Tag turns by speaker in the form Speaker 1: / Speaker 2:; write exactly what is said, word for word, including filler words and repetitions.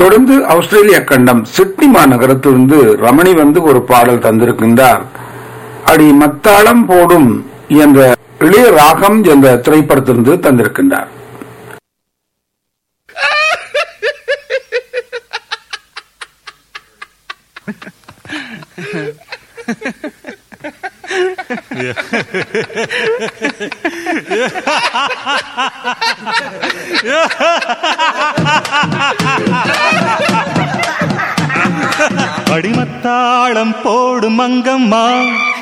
Speaker 1: தொடர்ந்து ஆஸ்திரேலிய கண்டம் சிட்னி மாநகரத்திலிருந்து ரமணி வந்து ஒரு பாடல் தந்திருக்கின்றார். அடி மத்தாளம் போடும் என்ற இளைய ராகம் என்ற திரைப்படத்திலிருந்து தந்திருக்கின்றார்.
Speaker 2: அடிமத்தாளம் போடும் மங்கம்மா